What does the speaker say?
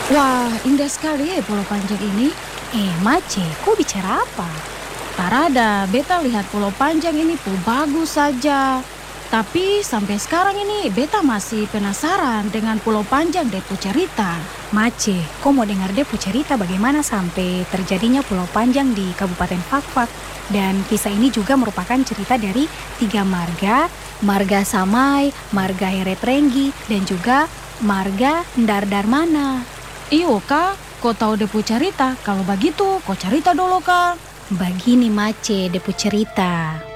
Wah, indah sekali ya Pulau Panjang ini. Mace, kok bicara apa? Tarada, beta lihat Pulau Panjang ini tuh bagus saja. Tapi sampai sekarang ini beta masih penasaran dengan Pulau Panjang Depo cerita. Mace, kok mau dengar Depo cerita bagaimana sampai terjadinya Pulau Panjang di Kabupaten Fakfak? Dan kisah ini juga merupakan cerita dari 3 marga, Marga Samai, Marga Heret Renggi, dan juga Marga Ndardarmana. Iyo kak, kau tahu Depo cerita? Kalau begitu, kau cerita dulu kak. Begini Mace, Depo cerita.